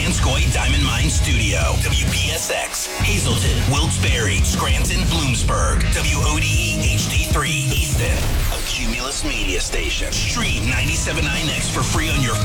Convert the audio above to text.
Vanscoy Diamond Mine Studio. WPSX, Hazleton, Wilkes-Barre, Scranton, Bloomsburg. WODE HD3, Easton. A Cumulus media station. Stream 97.9X for free on your